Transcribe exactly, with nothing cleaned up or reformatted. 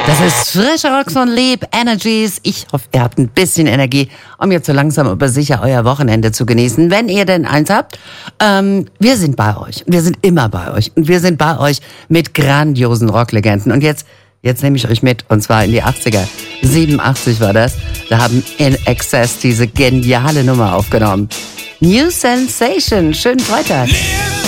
Das ist frischer Rock von Leap Energies. Ich hoffe, ihr habt ein bisschen Energie, um jetzt so langsam aber sicher euer Wochenende zu genießen, wenn ihr denn eins habt. Ähm, wir sind bei euch. Wir sind immer bei euch. Und wir sind bei euch mit grandiosen Rocklegenden. Und jetzt, jetzt nehme ich euch mit, und zwar in die achtziger. siebenundachtzig war das. Da haben In Excess diese geniale Nummer aufgenommen. New Sensation. Schönen Freitag.